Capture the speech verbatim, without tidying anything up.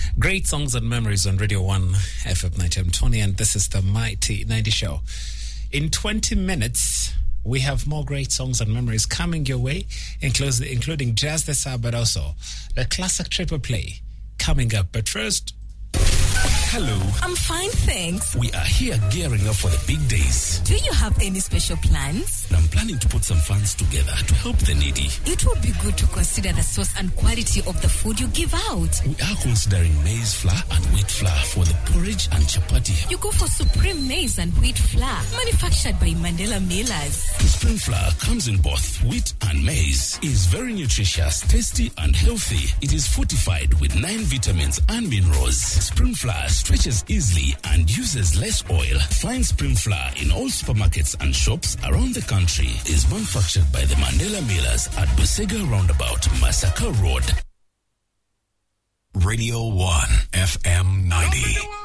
Great songs and memories on Radio one F M ninety. I'm Tony, and this is the Mighty ninety Show. In twenty minutes, we have more great songs and memories coming your way, including, including Jazz the Sub, but also the classic triple play coming up. But first... Hello. I'm fine, thanks. We are here gearing up for the big days. Do you have any special plans? I'm planning to put some funds together to help the needy. It would be good to consider the source and quality of the food you give out. We are considering maize flour and wheat flour for the porridge and chapati. You go for Supreme Maize and Wheat Flour, manufactured by Mandela Millers. Supreme flour comes in both wheat and maize. It is very nutritious, tasty and healthy. It is fortified with nine vitamins and minerals. Spring flour stretches easily and uses less oil. Find Spring flour in all supermarkets and shops around the country. It is manufactured by the Mandela Millers at Busega Roundabout, Masaka Road. Radio one F M ninety.